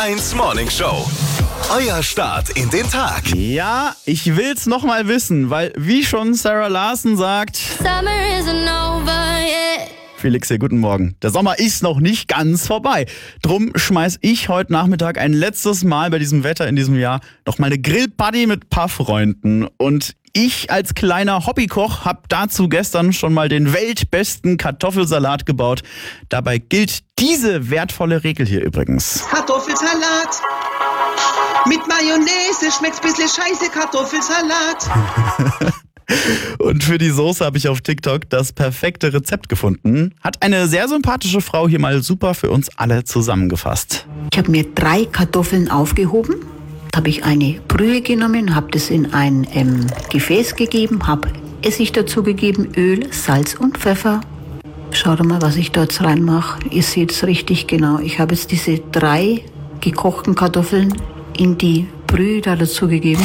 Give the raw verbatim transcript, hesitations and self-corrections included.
eins Morning Show. Euer Start in den Tag. Ja, ich will's noch mal wissen, weil wie schon Sarah Larson sagt... Summer isn't over yet. Felix hier, guten Morgen. Der Sommer ist noch nicht ganz vorbei. Drum schmeiß ich heute Nachmittag ein letztes Mal bei diesem Wetter in diesem Jahr noch mal eine Grillparty mit paar Freunden. Und ich als kleiner Hobbykoch habe dazu gestern schon mal den weltbesten Kartoffelsalat gebaut. Dabei gilt diese wertvolle Regel hier übrigens. Kartoffelsalat mit Mayonnaise schmeckt's bisschen scheiße, Kartoffelsalat. Und für die Soße habe ich auf TikTok das perfekte Rezept gefunden. Hat eine sehr sympathische Frau hier mal super für uns alle zusammengefasst. Ich habe mir drei Kartoffeln aufgehoben. Da habe ich eine Brühe genommen, habe das in ein ähm, Gefäß gegeben, habe Essig dazu gegeben, Öl, Salz und Pfeffer. Schaut mal, was ich da jetzt reinmache. Ihr seht es richtig genau. Ich habe jetzt diese drei gekochten Kartoffeln in die Brühe da dazu gegeben.